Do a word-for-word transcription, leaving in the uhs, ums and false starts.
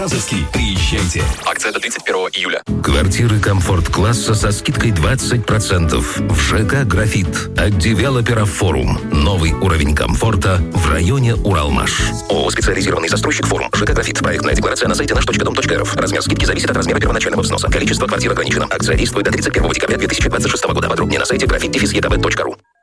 Азовский. Приезжайте. Акция до тридцать первого июля. Квартиры комфорт-класса со скидкой двадцать процентов в ЖК «Графит» от девелопера «Форум». Новый уровень комфорта в районе Уралмаш. ООО «Специализированный застройщик «Форум». ЖК «Графит». Проектная декларация на сайте наш точка дом точка рф. Размер скидки зависит от размера первоначального взноса. Количество квартир ограничено. Акция действует до тридцать первого декабря две тысячи двадцать шестого года. Подробнее на сайте графит точка е ка бэ точка ру.